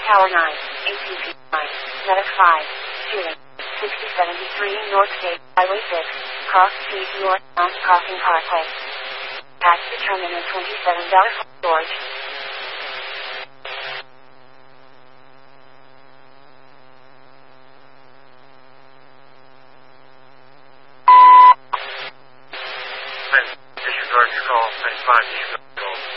Tower 9, ATC 9, Medic 5, shooting, 6073 North State, Highway 6, Cross Street North, Mount Crossing Parkway. Patch determinant $27 George. Disregard your call, 95.